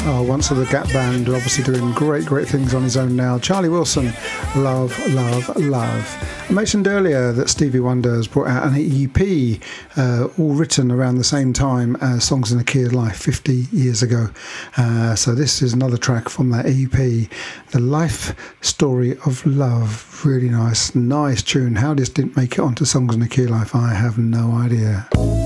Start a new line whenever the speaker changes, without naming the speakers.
Once of the Gap Band, obviously doing great things on his own now. Charlie Wilson, Love, Love, Love. I mentioned earlier that Stevie Wonder has brought out an EP, all written around the same time as Songs in the Key of Life 50 years ago. So this is another track from that EP, The Life Story of Love. Really nice tune. How this didn't make it onto Songs in the Key of Life, I have no idea.